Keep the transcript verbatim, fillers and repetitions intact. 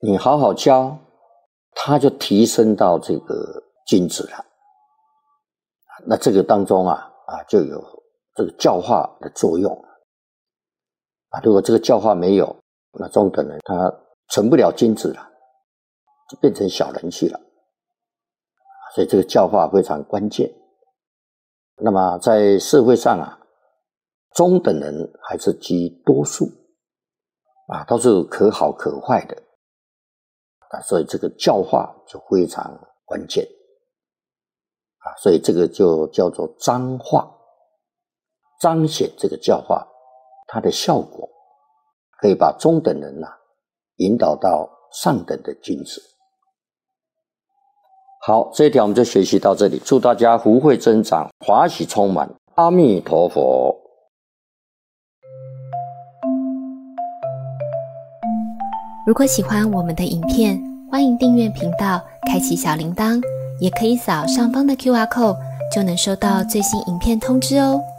你好好教，他就提升到这个君子了。那这个当中啊啊就有这个教化的作用啊。如果这个教化没有，那中等人他成不了君子了，就变成小人去了。所以这个教化非常关键。那么在社会上啊，中等人还是居多数啊，都是可好可坏的啊，所以这个教化就非常关键啊，所以这个就叫做彰化，彰显这个教化它的效果，可以把中等人啊引导到上等的君子。好，这一条我们就学习到这里，祝大家福慧增长，华喜充满，阿弥陀佛。 如果喜欢我们的影片，欢迎订阅频道，开启小铃铛，也可以扫上方的 Q R code， 就能收到最新影片通知哦。